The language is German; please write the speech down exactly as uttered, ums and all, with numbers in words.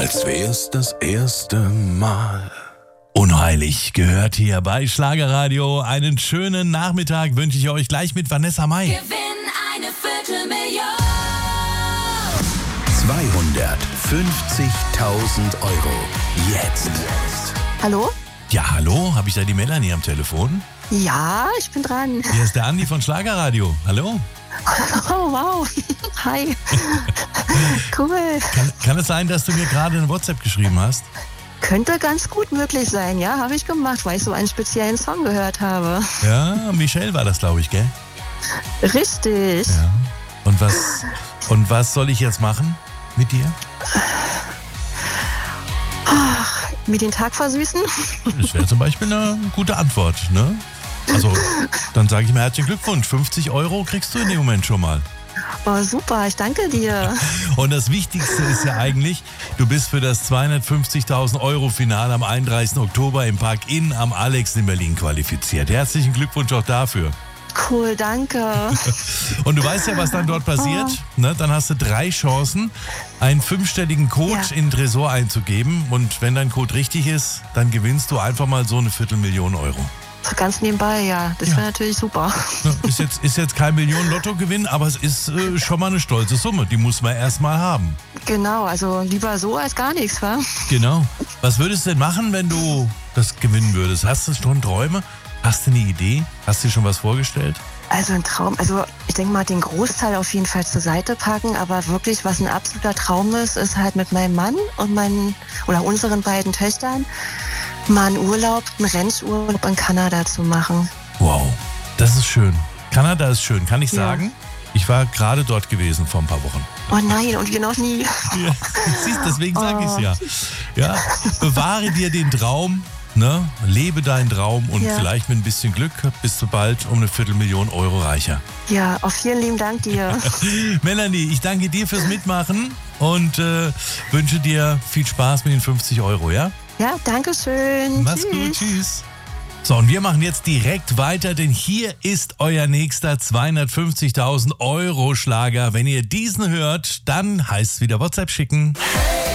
als wär's das erste Mal. Unheilig gehört hier bei Schlagerradio. Einen schönen Nachmittag wünsche ich euch gleich mit Vanessa Mai. Gewinn eine Viertelmillion. zweihundertfünfzigtausend Euro. Jetzt. Hallo? Ja, hallo, habe ich da die Melanie am Telefon? Ja, ich bin dran. Hier ist der Andi von Schlagerradio. Hallo. Oh, wow. Hi. Cool. Kann, kann es sein, dass du mir gerade eine WhatsApp geschrieben hast? Könnte ganz gut möglich sein, ja, habe ich gemacht, weil ich so einen speziellen Song gehört habe. Ja, Michelle war das, glaube ich, gell? Richtig. Ja. Und was, und was soll ich jetzt machen mit dir? Ach, mir den Tag versüßen? Das wäre zum Beispiel eine gute Antwort, ne? Also, dann sage ich mir herzlichen Glückwunsch. fünfzig Euro kriegst du in dem Moment schon mal. Oh, super, ich danke dir. Und das Wichtigste ist ja eigentlich, du bist für das zweihundertfünfzigtausend Euro Finale am einunddreißigsten Oktober im Park Inn am Alex in Berlin qualifiziert. Herzlichen Glückwunsch auch dafür. Cool, danke. Und du weißt ja, was dann dort passiert. Oh. Ne? Dann hast du drei Chancen, einen fünfstelligen Code Ja. in den Tresor einzugeben. Und wenn dein Code richtig ist, dann gewinnst du einfach mal so eine Viertelmillion Euro. Ganz nebenbei, ja. Das Ja. wäre natürlich super. Ja, ist jetzt, ist jetzt kein Millionen-Lotto-Gewinn, aber es ist äh, schon mal eine stolze Summe. Die muss man erst mal haben. Genau, also lieber so als gar nichts, wa? Genau. Was würdest du denn machen, wenn du das gewinnen würdest? Hast du schon Träume? Hast du eine Idee? Hast du dir schon was vorgestellt? Also ein Traum, also ich denke mal, den Großteil auf jeden Fall zur Seite packen, aber wirklich, was ein absoluter Traum ist, ist halt mit meinem Mann und meinen oder unseren beiden Töchtern mal einen Urlaub, einen Rennurlaub in Kanada zu machen. Wow, das ist schön. Kanada ist schön, kann ich Ja. sagen. Ich war gerade dort gewesen vor ein paar Wochen. Oh nein, und wir noch nie. Ja, siehst, deswegen sage ich es Oh. ja. Ja, bewahre dir den Traum, ne? Lebe deinen Traum und Ja. vielleicht mit ein bisschen Glück bist du bald um eine Viertelmillion Euro reicher. Ja, auf vielen lieben Dank dir. Melanie, ich danke dir fürs Mitmachen und äh, wünsche dir viel Spaß mit den fünfzig Euro, ja? Ja, danke schön. Mach's Tschüss. gut, tschüss. So, und wir machen jetzt direkt weiter, denn hier ist euer nächster zweihundertfünfzigtausend Euro Schlager. Wenn ihr diesen hört, dann heißt es wieder WhatsApp schicken.